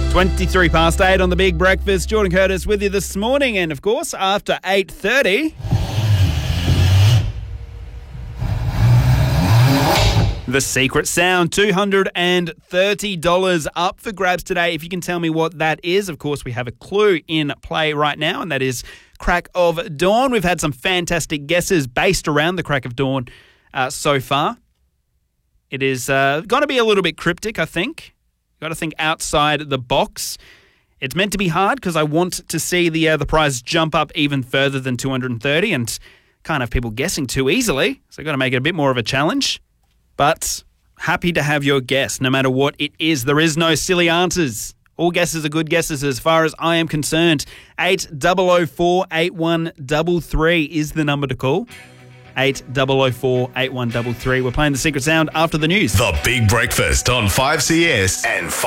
23 past 8 on The Big Breakfast. Jordan Curtis with you this morning. And, of course, after 8:30... The secret sound, $230 up for grabs today. If you can tell me what that is, of course, we have a clue in play right now, and that is Crack of Dawn. We've had some fantastic guesses based around the Crack of Dawn so far. It is going to be a little bit cryptic, I think. You've got to think outside the box. It's meant to be hard because I want to see the prize jump up even further than 230 and can't have people guessing too easily, so I've got to make it a bit more of a challenge. But happy to have your guess, no matter what it is. There is no silly answers. All guesses are good guesses as far as I am concerned. 8004 8133 is the number to call. 8004 8133. We're playing the secret sound after the news. The Big Breakfast on 5CS and 5.